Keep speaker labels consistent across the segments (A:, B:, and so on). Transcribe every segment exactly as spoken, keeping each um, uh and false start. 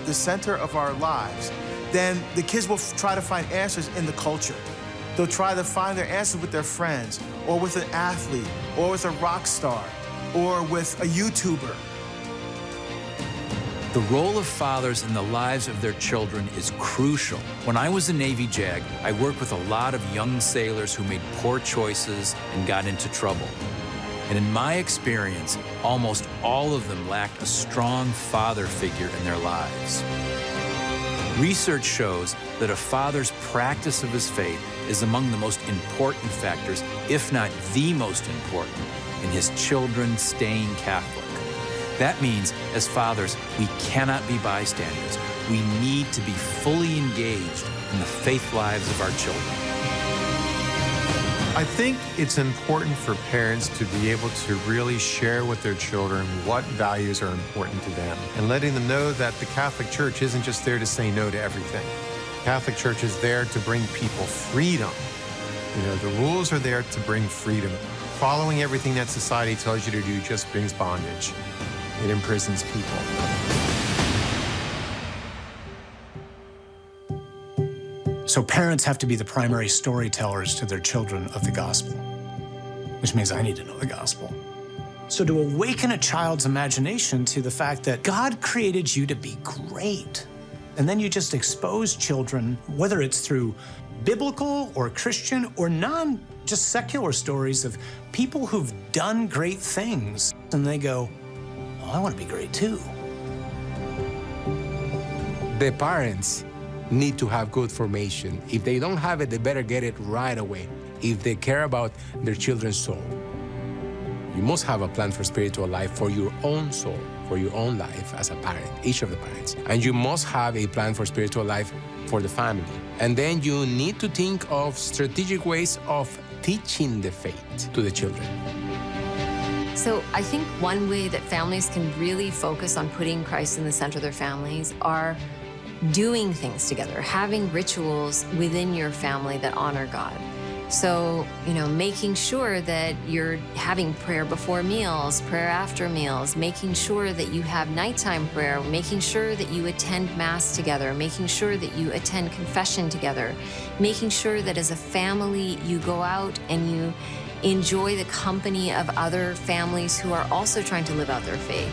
A: the center of our lives, then the kids will try to find answers in the culture. They'll try to find their answers with their friends, or with an athlete, or with a rock star, or with a YouTuber.
B: The role of fathers in the lives of their children is crucial. When I was a Navy JAG, I worked with a lot of young sailors who made poor choices and got into trouble. And in my experience, almost all of them lacked a strong father figure in their lives. Research shows that a father's practice of his faith is among the most important factors, if not the most important, in his children staying Catholic. That means, as fathers, we cannot be bystanders. We need to be fully engaged in the faith lives of our children.
C: I think it's important for parents to be able to really share with their children what values are important to them, and letting them know that the Catholic Church isn't just there to say no to everything. The Catholic Church is there to bring people freedom. You know, the rules are there to bring freedom. Following everything that society tells you to do just brings bondage. It imprisons people.
D: So parents have to be the primary storytellers to their children of the gospel, which means I need to know the gospel. So to awaken a child's imagination to the fact that God created you to be great, and then you just expose children, whether it's through biblical or Christian or non, just secular stories of people who've done great things, and they go, oh, I want to be great too.
E: The parents need to have good formation. If they don't have it, they better get it right away if they care about their children's soul. You must have a plan for spiritual life for your own soul, for your own life as a parent, each of the parents. And you must have a plan for spiritual life for the family. And then you need to think of strategic ways of teaching the faith to the children.
F: So I think one way that families can really focus on putting Christ in the center of their families are doing things together, having rituals within your family that honor God. So, you know, making sure that you're having prayer before meals, prayer after meals, making sure that you have nighttime prayer, making sure that you attend Mass together, making sure that you attend confession together, making sure that as a family you go out and you enjoy the company of other families who are also trying to live out their faith.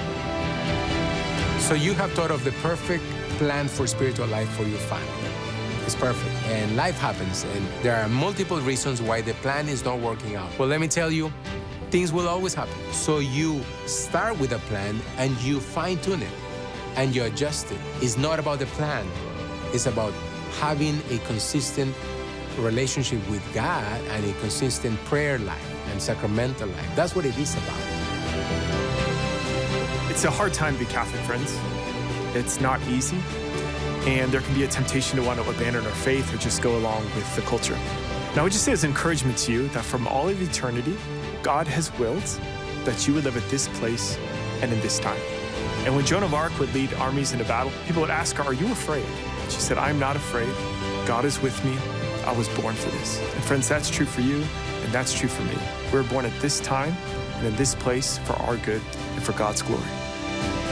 E: So you have thought of the perfect plan for spiritual life for your family. It's perfect. And life happens, and there are multiple reasons why the plan is not working out. Well, let me tell you, things will always happen. So you start with a plan, and you fine-tune it, and you adjust it. It's not about the plan. It's about having a consistent relationship with God and a consistent prayer life and sacramental life. That's what it is about.
G: It's a hard time to be Catholic, friends. It's not easy, and there can be a temptation to want to abandon our faith or just go along with the culture. Now, I would just say as encouragement to you that from all of eternity, God has willed that you would live at this place and in this time. And when Joan of Arc would lead armies into battle, people would ask her, are you afraid? She said, I'm not afraid. God is with me. I was born for this. And friends, that's true for you, and that's true for me. We're born at this time and in this place for our good and for God's glory.